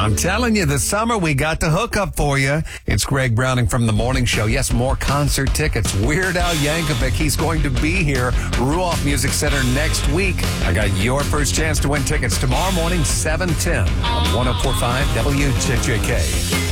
I'm telling you, this summer we got the hookup for you. It's Greg Browning from The Morning Show. Yes, more concert tickets. Weird Al Yankovic, he's going to be here. Ruoff Music Center next week. I got your first chance to win tickets tomorrow morning, 7:10 on 104.5 WJJK.